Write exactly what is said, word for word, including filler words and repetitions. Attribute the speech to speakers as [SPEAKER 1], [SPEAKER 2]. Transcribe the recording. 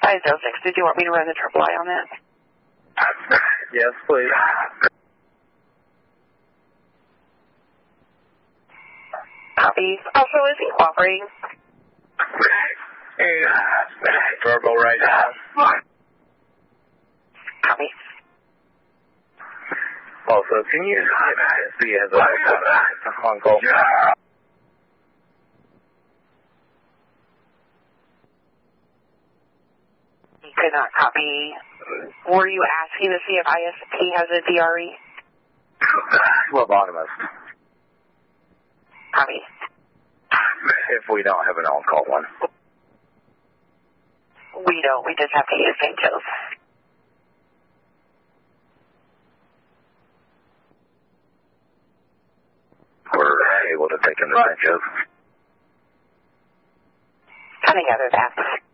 [SPEAKER 1] five zero six, did you want me to run the triple I on that?
[SPEAKER 2] Yes, please.
[SPEAKER 1] Copy. Also, is he cooperating?
[SPEAKER 2] Hey, verbal right now.
[SPEAKER 1] Copy.
[SPEAKER 2] Also, can you see as a on call?
[SPEAKER 1] You could not copy. Were you asking to see if I S P has a D R E?
[SPEAKER 2] Lobotomist.
[SPEAKER 1] Copy.
[SPEAKER 2] If we don't have an on-call one.
[SPEAKER 1] We don't. We just have to use Saint Joe's.
[SPEAKER 2] We're able to take him to Saint Joe's.
[SPEAKER 1] Kind of gather that.